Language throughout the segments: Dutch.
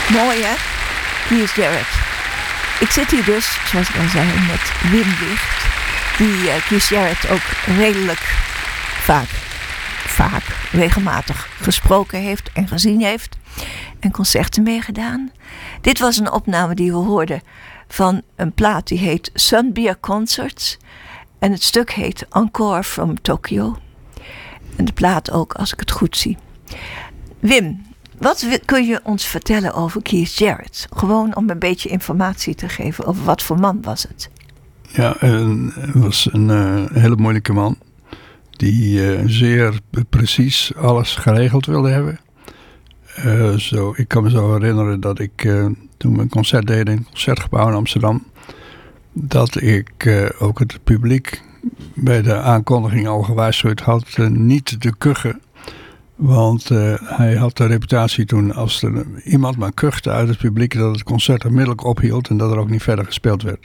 Mooi hè? Keith Jarrett. Ik zit hier dus, zoals ik al zei, met Wim Wicht. Die Keith Jarrett ook redelijk regelmatig gesproken heeft en gezien heeft. En concerten meegedaan. Dit was een opname die we hoorden van een plaat die heet Sunbeer Concerts. En het stuk heet Encore from Tokyo. En de plaat ook, als ik het goed zie. Wim, wat kun je ons vertellen over Keith Jarrett? Gewoon om een beetje informatie te geven over wat voor man was het. Ja, hij was een hele moeilijke man. Die zeer precies alles geregeld wilde hebben. Ik kan me zo herinneren dat ik toen we een concert deden in het Concertgebouw in Amsterdam. Dat ik ook het publiek bij de aankondiging al gewaarschuwd had niet te kuchen. Want hij had de reputatie toen als er iemand maar kuchte uit het publiek dat het concert onmiddellijk ophield en dat er ook niet verder gespeeld werd.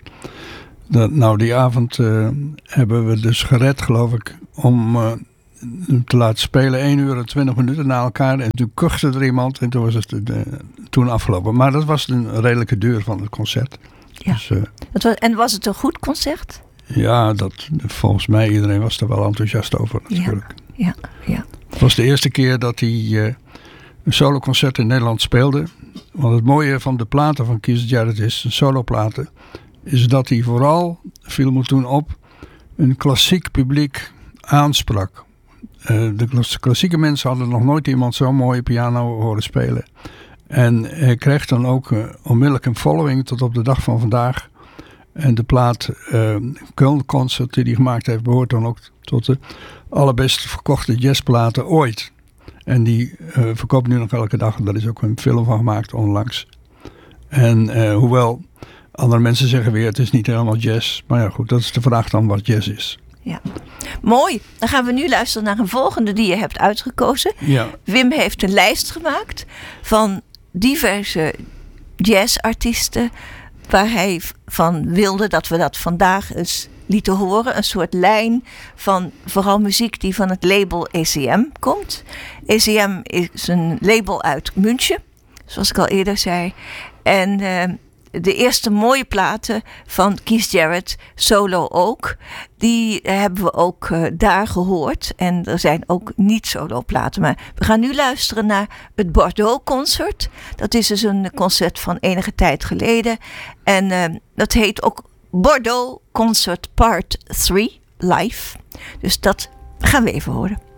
Die avond hebben we dus gered, geloof ik, om te laten spelen 1 uur en 20 minuten na elkaar. En toen kuchte er iemand en toen was het toen afgelopen. Maar dat was een redelijke duur van het concert. Ja. Dus, en was het een goed concert? Ja, volgens mij iedereen was er wel enthousiast over natuurlijk. Ja. Het was de eerste keer dat hij een soloconcert in Nederland speelde. Want het mooie van de platen van Keith Jarrett is, een soloplaten, is dat hij vooral, viel me toen op, een klassiek publiek aansprak. De klassieke mensen hadden nog nooit iemand zo'n mooie piano horen spelen. En hij kreeg dan ook onmiddellijk een following tot op de dag van vandaag. En de plaat Köln Concert die hij gemaakt heeft behoort dan ook tot de allerbest verkochte jazzplaten ooit. En die verkoopt nu nog elke dag. Daar is ook een film van gemaakt onlangs. En hoewel andere mensen zeggen weer het is niet helemaal jazz. Maar ja goed, dat is de vraag dan wat jazz is. Ja, mooi. Dan gaan we nu luisteren naar een volgende die je hebt uitgekozen. Ja. Wim heeft een lijst gemaakt van diverse jazzartiesten waar hij van wilde dat we dat vandaag eens lieten horen. Een soort lijn van vooral muziek die van het label ECM komt. ECM is een label uit München, zoals ik al eerder zei. En de eerste mooie platen van Keith Jarrett, solo ook, die hebben we ook daar gehoord. En er zijn ook niet-solo platen. Maar we gaan nu luisteren naar het Bordeaux Concert. Dat is dus een concert van enige tijd geleden. En dat heet ook Bordeaux Concert Part 3 live. Dus dat gaan we even horen.